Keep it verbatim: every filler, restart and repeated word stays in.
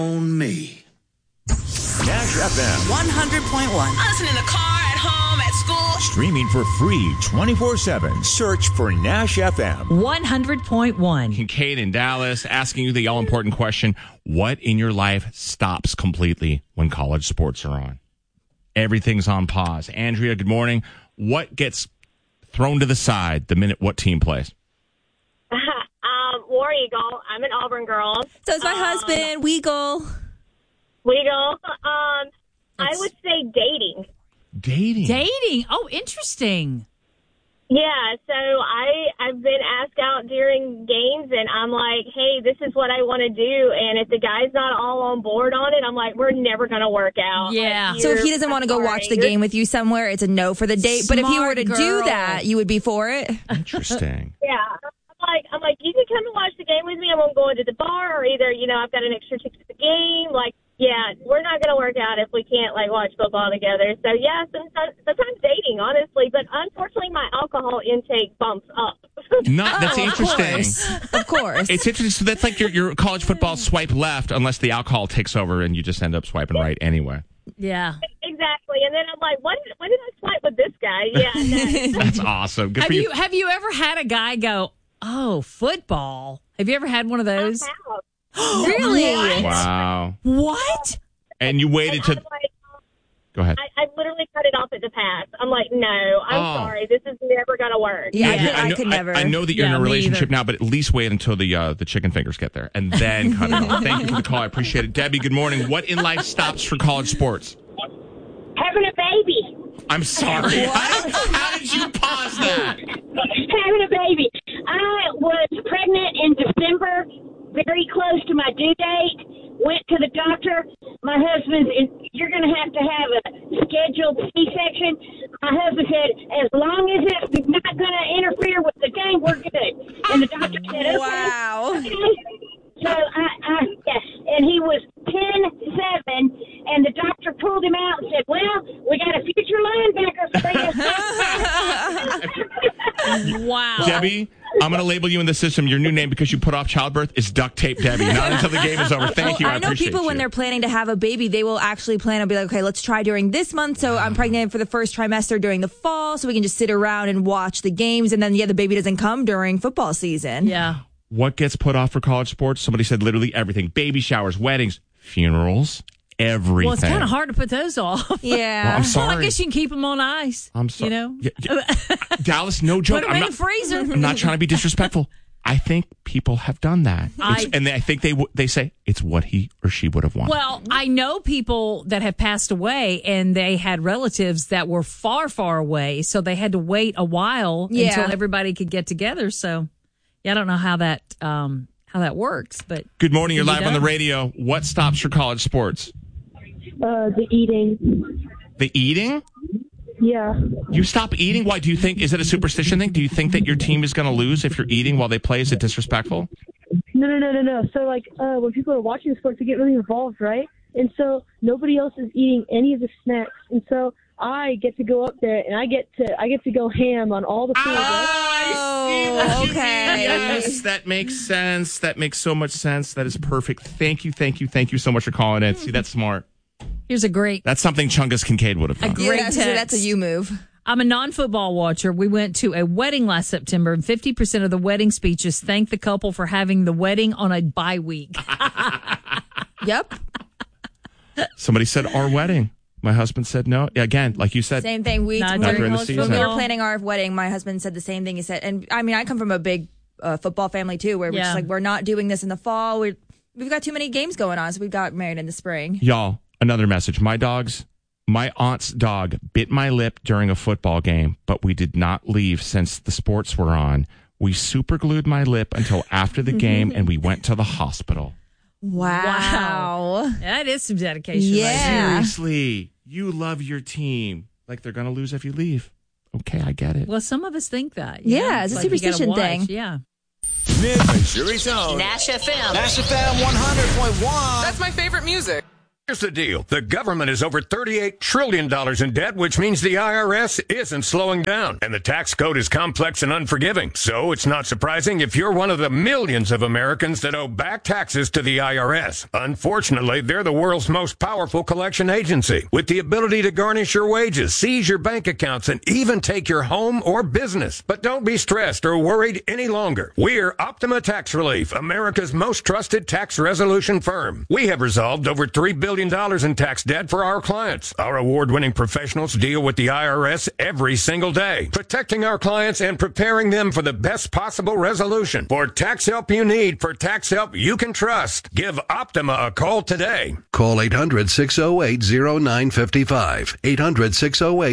On me. Nash F M. one hundred point one. Listen in the car, at home, at school. Streaming for free twenty-four seven. Search for Nash F M. one hundred point one. Kincaid in Dallas asking you the all-important question, what in your life stops completely when college sports are on? Everything's on pause. Andrea, good morning. What gets thrown to the side the minute what team plays? um, War Eagle. I'm an Auburn girl. So is my um, husband, Weagle. Weagle. Um, I would say dating. Dating. Dating. Oh, interesting. Yeah, so I, I've been asked out during games, and I'm like, hey, this is what I want to do. And if the guy's not all on board on it, I'm like, we're never going to work out. Yeah. Like, So if he doesn't want to go sorry. watch the game with you somewhere, it's a no for the date. But if he were to Smart do girl. that, you would be for it? Interesting. Yeah. I'm like, I'm like, you can come and watch the game with me. I'm going to go into the bar, or either, you know, I've got an extra ticket to the game. Like, yeah, we're not going to work out if we can't, like, watch football together. So, yeah, sometimes, sometimes dating, honestly. But unfortunately, my alcohol intake bumps up. Not, that's Oh, of interesting. course. Of course. It's interesting. So that's like your, your college football swipe left unless the alcohol takes over and you just end up swiping right anyway. Yeah. Exactly. And then I'm like, when, when did I swipe with this guy? Yeah, no. That's awesome. Good Have for you you. have you ever had a guy go, oh, football? Have you ever had one of those? Really? Wow. What? And you waited And to... I'm like, Go ahead. I, I literally cut it off at the pass. I'm like, no, I'm Oh. sorry. This is never going to work. Yeah, Andrea, I, know, could never. I, know that you're Yeah, in a me relationship either. now, but at least wait until the uh, the chicken fingers get there, and then cut it off. Thank you for the call. I appreciate it. Debbie, good morning. What in life stops for college sports? Having a baby. I'm sorry. How, how did you pause that? Having a baby. I was pregnant in December, very close to my due date. Went to the doctor. My husband, you're going to have to have a scheduled C-section. My husband said, as long as it's not going to interfere with the game, we're good. And the doctor said, okay. Wow. Okay. So I, I, yes, and he was ten seven, and the doctor pulled him out and said, well, we got a future linebacker for you. Wow. Debbie, I'm going to label you in the system. Your new name, because you put off childbirth, is Duct Tape Debbie. Not until the game is over. Thank you. I, I know appreciate people you. when they're planning to have a baby, they will actually plan and be like, okay, let's try during this month. So I'm pregnant for the first trimester during the fall, so we can just sit around and watch the games. And then, yeah, the baby doesn't come during football season. Yeah. What gets put off for college sports? Somebody said literally everything. Baby showers, weddings, funerals, everything. Well, it's kind of hard to put those off. Yeah. Well, I'm sorry. Well, I guess you can keep them on ice. I'm sorry. You know? Yeah, yeah. Dallas, no joke. Put them I'm in not, the freezer. I'm not trying to be disrespectful. I think people have done that. I- It's- and they, I think they w- they say it's what he or she would have wanted. Well, I know people that have passed away and they had relatives that were far, far away. So they had to wait a while Yeah. until everybody could get together. So, yeah, I don't know how that um, how that works. But Good morning. You're Can be live on the done. radio. What stops your college sports? Uh, the eating. The eating? Yeah. You stop eating? Why? Do you think, is it a superstition thing? Do you think that your team is going to lose if you're eating while they play? Is it disrespectful? No, no, no, no, no. So, like, uh, when people are watching sports, they get really involved, right? And so nobody else is eating any of the snacks. And so I get to go up there and I get to I get to go ham on all the food. right? Oh, okay. Yes, that makes sense. That makes so much sense. That is perfect. Thank you, thank you, thank you so much for calling in. See, that's smart. here's a great That's something Chungus Kincaid would have done. Great Yeah, that's, text. that's a you move. I'm a non-football watcher. We went to a wedding last September, and fifty percent of the wedding speeches thanked the couple for having the wedding on a bye week. Yep. Somebody said our wedding. My husband said no. Again, like you said, Same thing. We, Not when, during the when season. we were No. planning our wedding, my husband said the same thing. He said, and I mean, I come from a big uh, football family too, where we're Yeah. just like, we're not doing this in the fall. We're, we've got too many games going on, so we got married in the spring. y'all, another message. My dogs, my aunt's dog bit my lip during a football game, but we did not leave since the sports were on. We super glued my lip until after the game, and we went to the hospital. Wow. That is some dedication. Yeah. Right there. Seriously, you love your team. Like they're going to lose if you leave. Okay, I get it. Well, some of us think that. you Yeah, know? it's a Like you gotta superstition watch, thing. Yeah. Nick Missouri's own Nash F M. Nash F M one hundred point one. That's my favorite music. Here's the deal. The government is over thirty-eight trillion dollars in debt, which means the I R S isn't slowing down. And the tax code is complex and unforgiving. So it's not surprising if you're one of the millions of Americans that owe back taxes to the I R S. Unfortunately, they're the world's most powerful collection agency, with the ability to garnish your wages, seize your bank accounts, and even take your home or business. But don't be stressed or worried any longer. We're Optima Tax Relief, America's most trusted tax resolution firm. We have resolved over three billion dollars in tax debt for our clients. Our award-winning professionals deal with the I R S every single day, protecting our clients and preparing them for the best possible resolution. For tax help you need, for tax help you can trust, give Optima a call today. Call eight hundred, six oh eight, oh nine five five. eight hundred, six oh eight